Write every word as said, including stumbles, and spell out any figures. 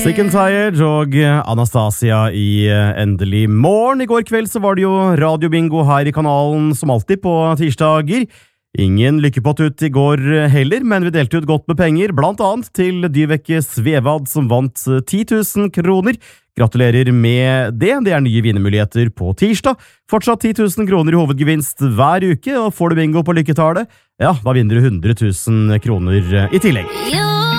Sick and Tired og Anastasia i Endelig morgen. I går kveld så var det jo radiobingo her i kanalen som alltid på tirsdager. Ingen lykkepott ut i går heller, men vi delte ut godt med penger, blant annet til Dyveke Svevad som vant ti tusen kroner. Gratulerer med det. Det er nye vinnermuligheter på tirsdag. Fortsatt ti tusen kroner i hovedgevinst hver uke, og får du bingo på lykketallet, ja, da vinner du hundre tusen kroner i tillegg.